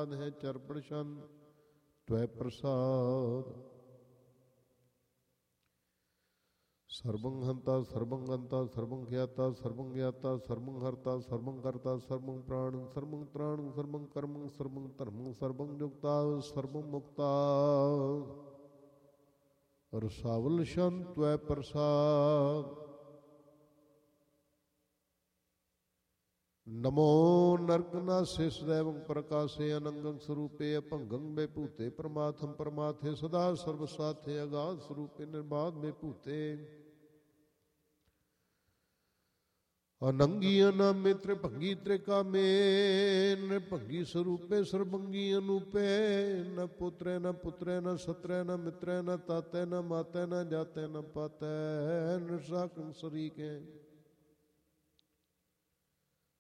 निषाद है चर प्रशांत त्वै प्रसाद। सर्वं हंता सर्वं गंता सर्वं ज्ञाता सर्वं ज्ञाता सर्वं हर्ता सर्वं कर्ता सर्वं प्राणं सर्वं त्राणं सर्वं कर्मं सर्वं धर्मं सर्वं युक्ता सर्वं मुक्ता रसावल शांत त्वै प्रसाद। नमो नरकनासे सदैवं प्रकाशे अनंगं स्वरूपे अभंगं बेभूते परमात्म परमाथे सदा सर्वसाथे अगाध स्वरूपे निर्बाध बेभूते अनंगी अनामे त्रिभंगी त्रिकामे नृभंगी स्वरूपे सर्वंगी अनूपे न पुत्रे न पुत्रे न सत्रे न मित्रे न ताते न माते न जाते न पाते नृसाकं शरीके